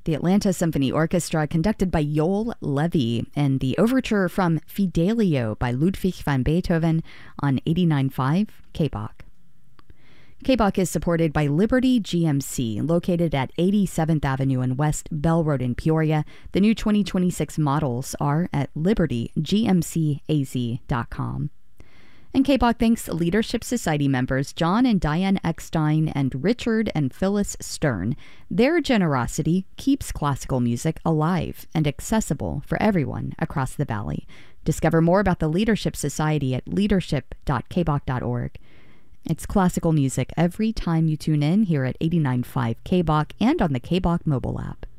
The Atlanta Symphony Orchestra, conducted by Joel Levy, and the overture from Fidelio by Ludwig van Beethoven on 89.5 KBOK. KBOK is supported by Liberty GMC, located at 87th Avenue and West Bell Road in Peoria. The new 2026 models are at libertygmcaz.com. And KBOK thanks Leadership Society members John and Diane Eckstein and Richard and Phyllis Stern. Their generosity keeps classical music alive and accessible for everyone across the valley. Discover more about the Leadership Society at leadership.kbok.org. It's classical music every time you tune in here at 89.5 KBOK and on the KBOK mobile app.